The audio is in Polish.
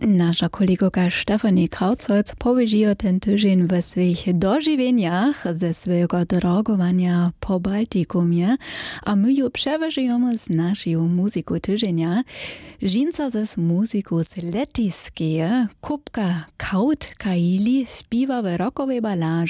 Nasza kolegoka Stefanie Krautholz powiedziała ten tydzień w swoich dożywieniach ze swojego drogowania po Baltikumie, a my ją przeważujemy z naszą muzyką tydzienia. Żinca ze muzyką z Lettiskiej, Kupka Kaut Kaili śpiewa w rockowej balaży